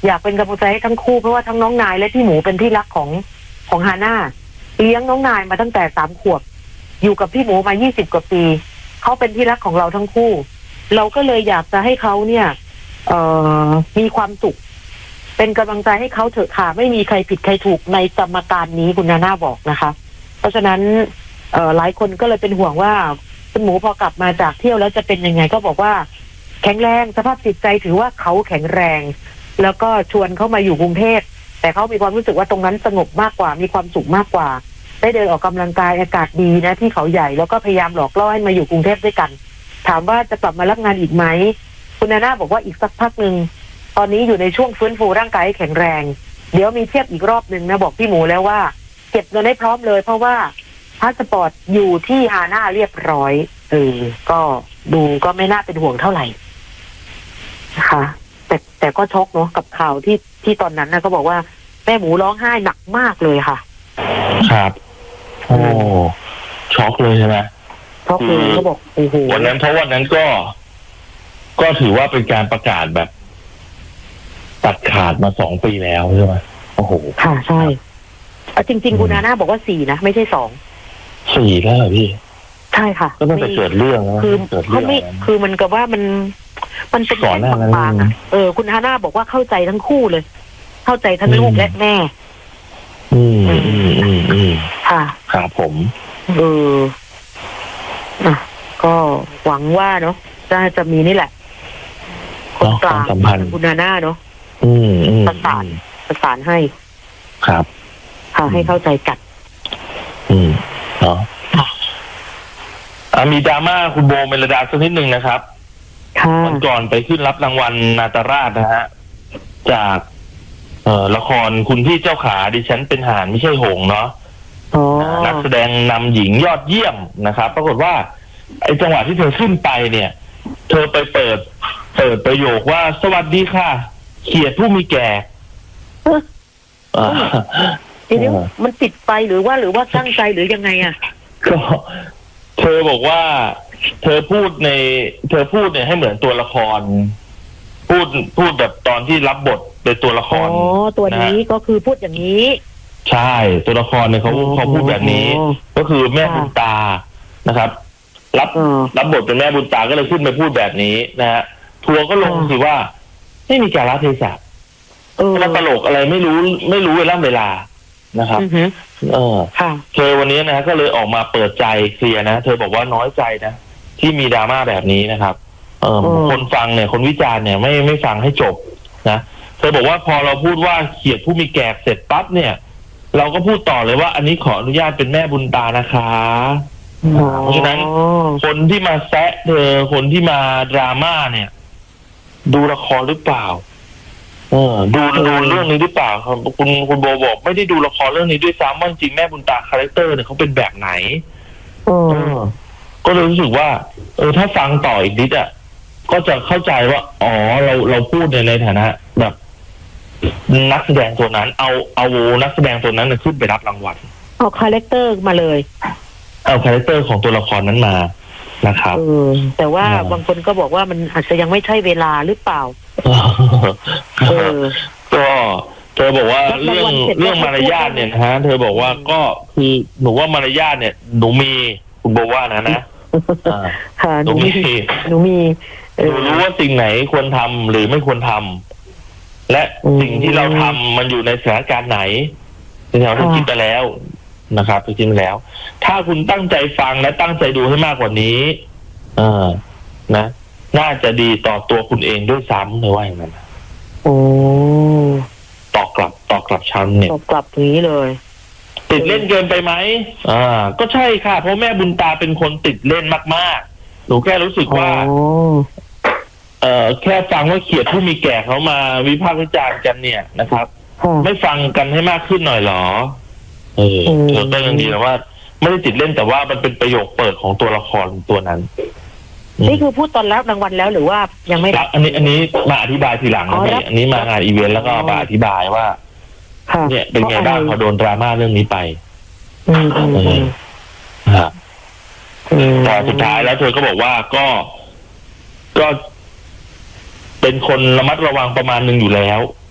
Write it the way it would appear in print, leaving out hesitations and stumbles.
อยากเป็นกำลังใจให้ทั้งคู่เพราะว่าทั้งน้องนายและพี่หมูเป็นที่รักของฮาน่าเลี้ยงน้องนายมาตั้งแต่3 ขวบอยู่กับพี่หมูมา20 กว่าปีเขาเป็นที่รักของเราทั้งคู่เราก็เลยอยากจะให้เขาเนี่ยมีความสุขเป็นกำลังใจให้เขาเถอะค่ะไม่มีใครผิดใครถูกในสมการนี้คุณนาน่าบอกนะคะเพราะฉะนั้นหลายคนก็เลยเป็นห่วงว่าคุณหมูพอกลับมาจากเที่ยวแล้วจะเป็นยังไงก็บอกว่าแข็งแรงสภาพจิตใจถือว่าเขาแข็งแรงแล้วก็ชวนเขามาอยู่กรุงเทพแต่เขามีความรู้สึกว่าตรงนั้นสงบมากกว่ามีความสุขมากกว่าได้เดินออกกำลังกายอากาศดีนะที่เขาใหญ่แล้วก็พยายามหลอกล่อให้มาอยู่กรุงเทพด้วยกันถามว่าจะกลับมารับงานอีกไหมคุณนาน่าบอกว่าอีกสักพักนึงตอนนี้อยู่ในช่วงฟื้นฟูร่างกายให้แข็งแรงเดี๋ยวมีเทียบอีกรอบนึงนะบอกพี่หมูแล้วว่าเก็บเงินให้พร้อมเลยเพราะว่าพาสปอร์ตอยู่ที่ฮาน่าเรียบร้อยก็ดูก็ไม่น่าเป็นห่วงเท่าไหร่นะคะแต่ก็ช็อกเนาะกับข่าวที่ตอนนั้นนะก็บอกว่าแม่หมูร้องไห้หนักมากเลยค่ะครับโอ้ช็อกเลยใช่ไหมช็อกเลยเขาบอกโอ้โหวันนั้นเพราะวันนั้นก็ถือว่าเป็นการประกาศแบบตัดขาดมา2 ปีแล้วใช่ไหมโอ้โหค่ะใช่จริงๆคุณนาน่าบอกว่า4นะไม่ใช่2 แล้วพี่ใช่ค่ะก็ต้องไปเกิดเรื่องคือเขาไม่คือมันกับว่ามันเป็นแค่บางๆคุณฮาน่าบอกว่าเข้าใจทั้งคู่เลยเข้าใจทั้งลูกและแม่ค่ะครับผมก็หวังว่าเนาะจะมีนี่แหละคนกลางคุณฮาน่าเนาะประสานให้ครับค่ะให้เข้าใจกันเนาะมีดราม่าคุณโบเมลดาสักนิดนึงนะครับวันก่อนไปขึ้นรับรางวัลนาตราชนะฮะจากละครคุณพี่เจ้าขาดิฉันเป็นห่านไม่ใช่หงส์เนาะนักแสดงนำหญิงยอดเยี่ยมนะครับปรากฏว่าไอ้จังหวะที่เธอขึ้นไปเนี่ยเธอไปเปิดประโยคว่าสวัสดีค่ะเขียดผู้มีแก่ทีนี้มันติดไปหรือว่าตั้งใจหรือยังไงอ่ะก็เธอบอกว่าเธอพูดเนี่ยให้เหมือนตัวละครพูดแบบตอนที่รับบทเป็นตัวละครตัวนี้ก็คือพูดอย่างนี้ใช่ตัวละครเนี่ยเขาพูดแบบนี้ก็คือแม่บุญตานะครับรับบทเป็นแม่บุญตาก็เลยขึ้นไปพูดแบบนี้นะฮะทัวร์ก็ลงสิว่าไม่มีการละเทศะแล้วตลกอะไรไม่รู้เวลานะครับเธอวันนี้นะก็เลยออกมาเปิดใจเคลียร์นะเธอบอกว่าน้อยใจนะที่มีดราม่าแบบนี้นะครับคนฟังเนี่ยคนวิจารณ์เนี่ยไม่ฟังให้จบนะเธอบอกว่าพอเราพูดว่าเขียดผู้มีแก่เสร็จปั๊บเนี่ยเราก็พูดต่อเลยว่าอันนี้ขออนุญาตเป็นแม่บุญตานะคะเพราะฉะนั้นคนที่มาแซะเธอคนที่มาดราม่าเนี่ยดูละครหรือเปล่าดูเรื่องนี้หรือเปล่าคุณโบบอกไม่ได้ดูละครเรื่องนี้ด้วยซ้ำว่าจริงแม่บุญตาคาแรคเตอร์เนี่ยเขาเป็นแบบไหนก็เลยรู้สึกว่าถ้าฟังต่ออีกนิดอ่ะก็จะเข้าใจว่าเราพูดในฐานะแบบนักแสดงตัวนั้นเอานักแสดงตัวนั้นขึ้นไปรับรางวัลเอาคาแรคเตอร์มาเลยเอาคาแรคเตอร์ของตัวละครนั้นมานะครับแต่ว่าบางคนก็บอกว่ามันอาจจะยังไม่ใช่เวลาหรือเปล่าก็เธอบอกว่าเรื่องมารยาทเนี่ยนะฮะเธอบอกว่าก็คือหนูว่ามารยาทเนี่ยหนูมีคุณบอกว่านะหนูมีหนูรู้ว่าสิ่งไหนควรทำหรือไม่ควรทำและสิ่งที่เราทำมันอยู่ในสถานการณ์ไหนที่เราคิดไปแล้วนะครับคิดไปแล้วถ้าคุณตั้งใจฟังและตั้งใจดูให้มากกว่านี้นะน่าจะดีต่อตัวคุณเองด้วยซ้ำเลยว่าอย่างนั้นตอบกลับชั้นเนี่ยตอบกลับนี้เลยติดเล่นเกินไปไหมก็ใช่ค่ะเพราะแม่บุญตาเป็นคนติดเล่นมากๆหนูแค่รู้สึกว่าแค่ฟังว่าเขียดผู้มีแก่เขามาวิพากษ์วิจารณ์กันเนี่ยนะครับไม่ฟังกันให้มากขึ้นหน่อยหรอเธอก็ยังดีนะว่าไม่ได้ติดเล่นแต่ว่ามันเป็นประโยคเปิดของตัวละครตัวนั้นนี่คือพูดตอนรับรางวัลแล้วหรือว่ายังไม่รับอันนี้มาอธิบายทีหลังอันนี้มางานอีเวนต์แล้วก็มาอธิบายว่าเนี่ยเป็นไงบ้างพอโดนดราม่าเรื่องนี้ไปแต่สุดท้ายแล้วเธอก็บอกว่าก็เป็นคนระมัดระวังประมาณนึงอยู่แล้ว